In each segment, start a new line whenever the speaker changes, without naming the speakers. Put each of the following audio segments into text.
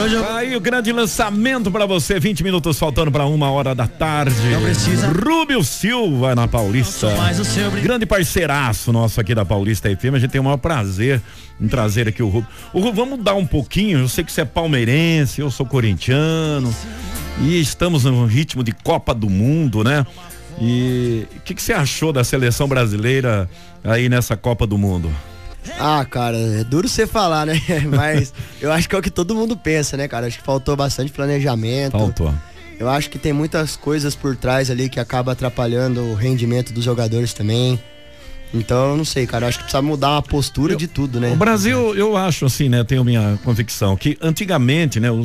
hoje
Aí o grande lançamento pra você, 20 minutos faltando pra 1h da tarde.
Não precisa.
Rubio Silva na Paulista.
Mais o seu
Grande parceiraço nosso aqui da Paulista FM. A gente tem o maior prazer em trazer aqui o Rubio. O Rubio, vamos mudar um pouquinho. Eu sei que você é palmeirense, eu sou corintiano. E estamos no ritmo de Copa do Mundo, né? E o que você achou da seleção brasileira aí nessa Copa do Mundo?
Ah, cara, é duro você falar, né? Mas eu acho que é o que todo mundo pensa, né, cara? Acho que faltou bastante planejamento.
Faltou.
Eu acho que tem muitas coisas por trás ali que acaba atrapalhando o rendimento dos jogadores também. Então, eu não sei, cara, eu acho que precisa mudar uma postura de tudo, né?
O Brasil, eu acho assim, né, tenho minha convicção, que antigamente, né,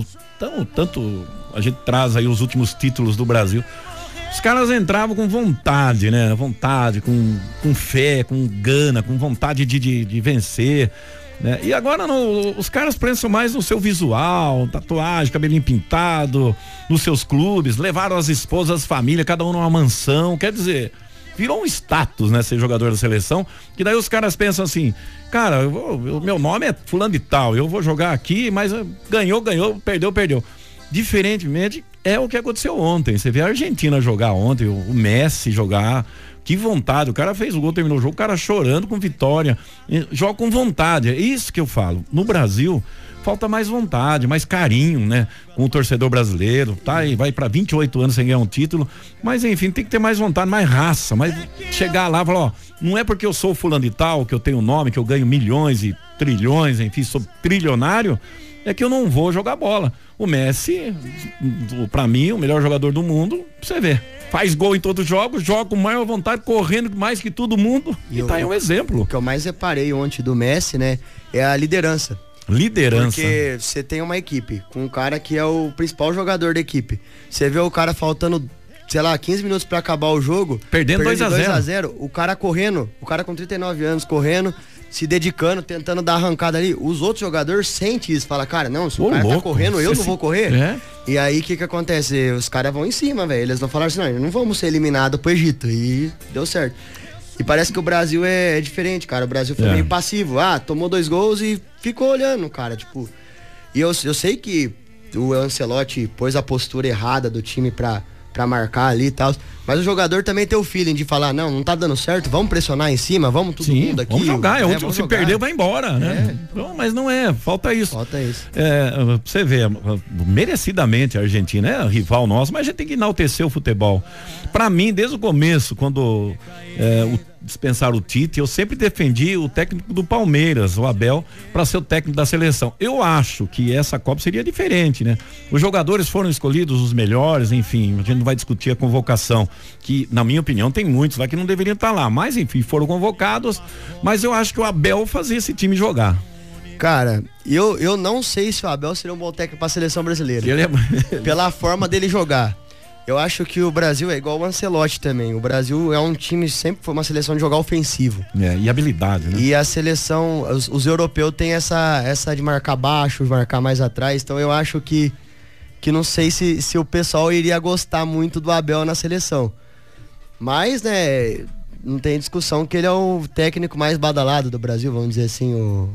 tanto a gente traz aí os últimos títulos do Brasil, os caras entravam com vontade, né? Vontade, com fé, com gana, com vontade de vencer, né? E agora os caras pensam mais no seu visual, tatuagem, cabelinho pintado, nos seus clubes, levaram as esposas, as famílias, cada um numa mansão, quer dizer, virou um status, né? Ser jogador da seleção, que daí os caras pensam assim, cara, meu nome é fulano de tal, eu vou jogar aqui, mas ganhou, perdeu. Diferentemente, é o que aconteceu ontem. Você vê a Argentina jogar ontem, o Messi jogar, que vontade, o cara fez o gol, terminou o jogo, o cara chorando com vitória, joga com vontade, é isso que eu falo. No Brasil, falta mais vontade, mais carinho, né? Com o torcedor brasileiro, tá? E vai pra 28 anos sem ganhar um título, mas enfim, tem que ter mais vontade, mais raça, mais chegar lá e falar, ó, não é porque eu sou fulano de tal, que eu tenho nome, que eu ganho milhões e trilhões, enfim, sou trilionário, é que eu não vou jogar bola. O Messi, pra mim, o melhor jogador do mundo, pra você ver. Faz gol em todos os jogos, joga com maior vontade, correndo mais que todo mundo. E tá aí um exemplo.
O que eu mais reparei ontem do Messi, né, é a liderança.
Liderança.
Porque você tem uma equipe com um cara que é o principal jogador da equipe. Você vê o cara faltando, sei lá, 15 minutos pra acabar o jogo.
Perdendo 2-0.
O cara correndo, o cara com 39 anos correndo, se dedicando, tentando dar arrancada ali. Os outros jogadores sentem isso, fala, cara, não, se o cara tá correndo, eu não vou correr.
É?
E aí o que acontece? Os caras vão em cima, velho. Eles vão falar assim, não vamos ser eliminados pro Egito. E deu certo. E parece que o Brasil é diferente, cara. O Brasil foi meio passivo. Ah, tomou 2 gols e ficou olhando, cara. Tipo, e eu sei que o Ancelotti pôs a postura errada do time pra marcar ali e tal. Mas o jogador também tem o feeling de falar, não tá dando certo, vamos pressionar em cima, vamos todo mundo aqui.
Vamos jogar, se perder vai embora, né? Não, mas não é, falta isso. Você vê, merecidamente a Argentina é rival nosso, mas a gente tem que enaltecer o futebol. Pra mim, desde o começo, quando dispensaram o Tite, eu sempre defendi o técnico do Palmeiras, o Abel, para ser o técnico da seleção. Eu acho que essa Copa seria diferente, né? Os jogadores foram escolhidos os melhores, enfim, a gente não vai discutir a convocação, que na minha opinião tem muitos lá que não deveriam estar lá, mas enfim, foram convocados, mas eu acho que o Abel fazia esse time jogar.
Cara, eu não sei se o Abel seria um bom técnico para a seleção brasileira. Pela forma dele jogar. Eu acho que o Brasil é igual o Ancelotti também. O Brasil é um time, sempre foi uma seleção de jogar ofensivo.
E habilidade, né?
E a seleção, os europeus têm essa de marcar baixo, marcar mais atrás. Então eu acho que não sei se o pessoal iria gostar muito do Abel na seleção. Mas, né, não tem discussão que ele é o técnico mais badalado do Brasil, vamos dizer assim,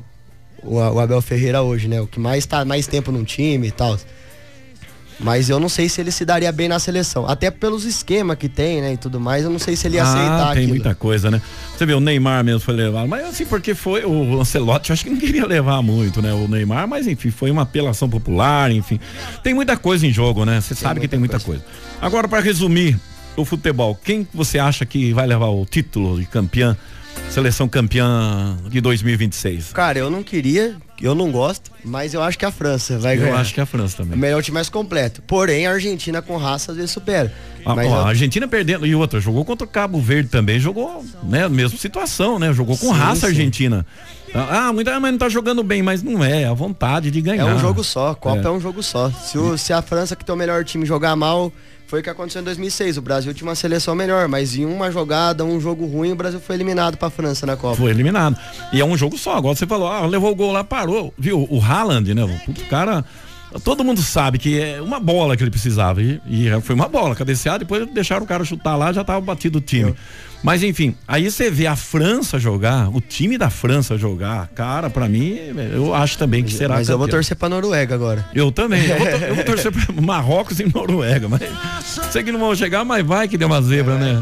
o Abel Ferreira hoje, né? O que mais tá mais tempo num time e tal. Mas eu não sei se ele se daria bem na seleção. Até pelos esquemas que tem, né, e tudo mais, eu não sei se ele ia aceitar
tem
aquilo.
Muita coisa, né? Você vê, o Neymar mesmo foi levado, mas assim, porque foi o Ancelotti, eu acho que não queria levar muito, né, o Neymar, mas enfim, foi uma apelação popular, enfim. Tem muita coisa em jogo, né? Você sabe que tem muita coisa. Agora, para resumir o futebol, quem você acha que vai levar o título de campeã, seleção campeã de 2026?
Cara, eu não gosto, mas eu acho que a França vai ganhar.
Eu acho que a França também.
O melhor time mais completo. Porém, a Argentina com raça às vezes supera.
A Argentina perdendo, e outra, jogou contra o Cabo Verde também, jogou, né, mesma situação, né, jogou com raça a Argentina. Mas não tá jogando bem, mas não é a vontade de ganhar.
É um jogo só, Copa é um jogo só. Se a França, que tem o melhor time, jogar mal, foi o que aconteceu em 2006. O Brasil tinha uma seleção melhor, mas em uma jogada, um jogo ruim, o Brasil foi eliminado pra França na Copa.
Foi eliminado. E é um jogo só. Agora você falou, levou o gol lá, parou. Viu? O Haaland, né? O cara todo mundo sabe que é uma bola que ele precisava. E foi uma bola, cabeceada, depois deixaram o cara chutar lá, já tava batido o time. Mas enfim, aí você vê a França jogar, o time da França jogar, cara, pra mim, eu acho também que será.
Mas eu vou torcer pra Noruega agora.
Eu também, eu vou torcer pra Marrocos e Noruega, mas sei que não vão chegar, mas vai que deu uma zebra, né?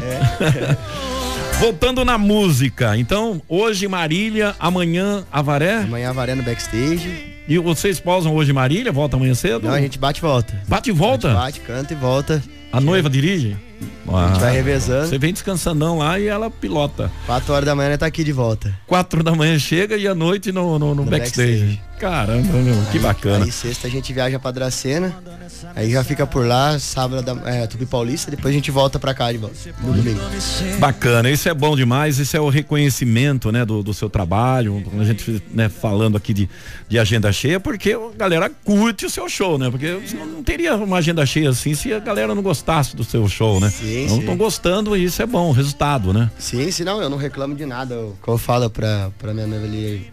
Voltando na música, então, hoje Marília, amanhã Avaré?
Amanhã Avaré no backstage.
E vocês pausam hoje Marília, volta amanhã cedo?
Não, a gente bate e volta.
Bate e volta?
Bate, canta e volta.
A noiva dirige?
A gente vai revezando.
Você vem descansandão lá e ela pilota.
4 horas da manhã ela tá aqui de volta.
4 da manhã chega e à noite no backstage. Caramba, meu, que bacana.
Aí sexta a gente viaja pra Dracena, aí já fica por lá, sábado Tupi Paulista, depois a gente volta pra cá de volta, no domingo.
Bacana, isso é bom demais, isso é o reconhecimento, né, do seu trabalho, quando a gente, né, falando aqui de agenda cheia, porque a galera curte o seu show, né, porque não teria uma agenda cheia assim se a galera não gostasse do seu show, né.
Sim,
não estão gostando e isso é bom, resultado, né.
Sim, não, eu não reclamo de nada, como eu falo pra minha noiva ali,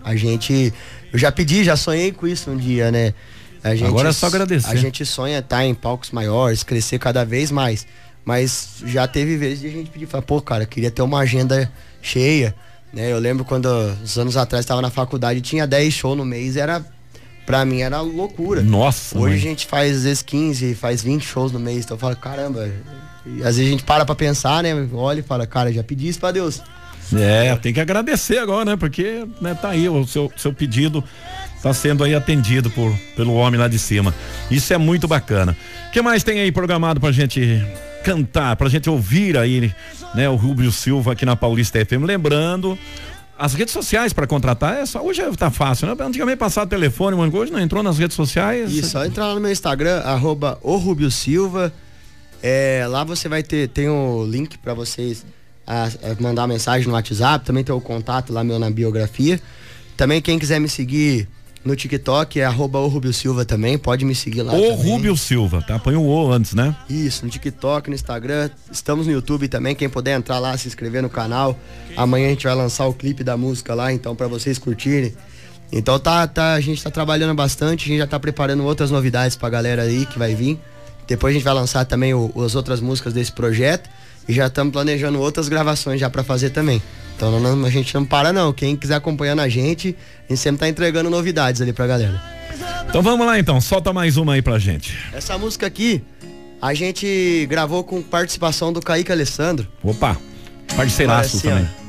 eu já pedi, já sonhei com isso um dia, né?
Agora é só agradecer.
A gente sonha estar em palcos maiores, crescer cada vez mais. Mas já teve vezes de a gente pedir, pô, cara, queria ter uma agenda cheia, né? Eu lembro quando, uns anos atrás, estava na faculdade, tinha 10 shows no mês, pra mim era loucura.
Nossa.
Hoje a gente faz, às vezes, 15, faz 20 shows no mês, então eu falo, caramba. E às vezes a gente para pra pensar, né? Olha e fala, cara, já pedi isso pra Deus.
Tem que agradecer agora, né? Porque, né, tá aí, o seu pedido tá sendo aí atendido pelo homem lá de cima. Isso é muito bacana. O que mais tem aí programado pra gente cantar, pra gente ouvir aí, né? O Rubio Silva aqui na Paulista FM. Lembrando, as redes sociais pra contratar, hoje tá fácil, né? Antigamente passava telefone, mas hoje não entrou nas redes sociais.
Isso, só entrar lá no meu Instagram, @orubiosilva. Lá você vai tem o link pra vocês mandar mensagem no WhatsApp, também tem o contato lá meu na biografia. Também quem quiser me seguir no TikTok é @orubiosilva também, pode me seguir lá. O
Rubio Silva, tá? Põe o O antes, né?
Isso, no TikTok, no Instagram, estamos no YouTube também, quem puder entrar lá, se inscrever no canal. Amanhã a gente vai lançar o clipe da música lá, então pra vocês curtirem. Então a gente tá trabalhando bastante, a gente já tá preparando outras novidades pra galera aí que vai vir. Depois a gente vai lançar também as outras músicas desse projeto. E já estamos planejando outras gravações já pra fazer também. Então a gente não para não. Quem quiser acompanhando a gente sempre tá entregando novidades ali pra galera.
Então vamos lá então, solta mais uma aí pra gente.
Essa música aqui, a gente gravou com participação do Kaique Alessandro.
Opa, parceiraço
assim,
também.